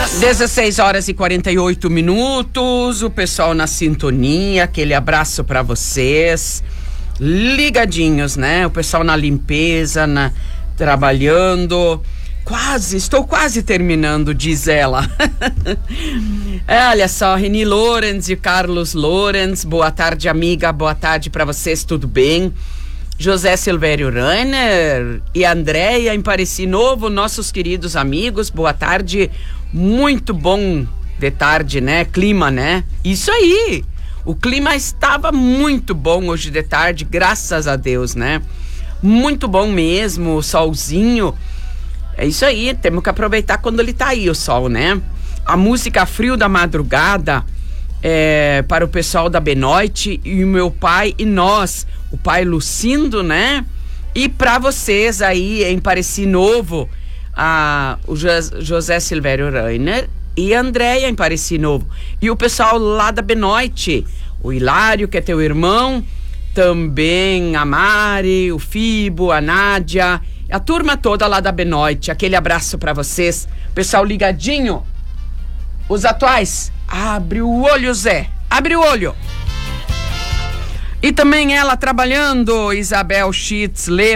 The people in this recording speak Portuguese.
16 horas e 48 minutos, o pessoal na sintonia, aquele abraço pra vocês, ligadinhos, né? O pessoal na limpeza, trabalhando, estou quase terminando, diz ela. Olha só, Reni Lorenz e Carlos Lorenz, boa tarde, amiga, boa tarde pra vocês, tudo bem? José Silvério Rainer e Andréia em Pareci Novo, nossos queridos amigos, boa tarde, muito bom de tarde, né? Clima, né? Isso aí, o clima estava muito bom hoje de tarde, graças a Deus, né? Muito bom mesmo, o solzinho, é isso aí, temos que aproveitar quando ele tá aí, o sol, né? A música Frio da Madrugada para o pessoal da Benoite e o meu pai e nós, o pai Lucindo, né? E para vocês aí em Pareci Novo, o José Silvério Rainer e a Andréia em Pareci Novo. E o pessoal lá da Benoite, o Hilário, que é teu irmão, também a Mari, o Fibo, a Nádia, a turma toda lá da Benoite. Aquele abraço para vocês, pessoal ligadinho. Os atuais, abre o olho, Zé, abre o olho. E também ela trabalhando, Isabel Schitzle,